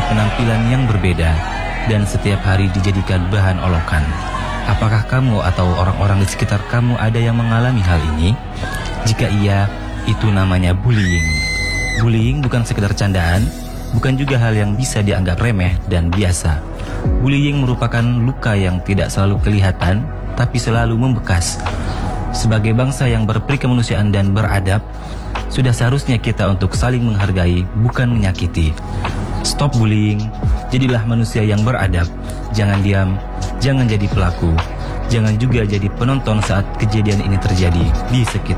penampilan yang berbeda, dan setiap hari dijadikan bahan olokan. Apakah kamu atau orang-orang di sekitar kamu ada yang mengalami hal ini? Jika iya, itu namanya bullying. Bullying bukan sekedar candaan, bukan juga hal yang bisa dianggap remeh dan biasa. Bullying merupakan luka yang tidak selalu kelihatan, tapi selalu membekas. Sebagai bangsa yang berperikemanusiaan dan beradab, sudah seharusnya kita untuk saling menghargai, bukan menyakiti. Stop bullying, jadilah manusia yang beradab. Jangan diam, jangan jadi pelaku, jangan juga jadi penonton saat kejadian ini terjadi di sekitar.